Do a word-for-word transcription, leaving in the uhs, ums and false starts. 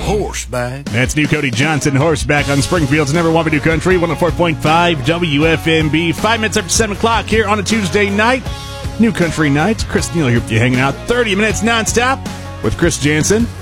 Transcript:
Horseback. That's New Cody Johnson, Horseback on Springfield's number one New Country, one oh four point five W F M B. Five minutes after seven o'clock here on a Tuesday night. New Country Nights. Chris Neal here with you, hanging out thirty minutes nonstop with Chris Jansen.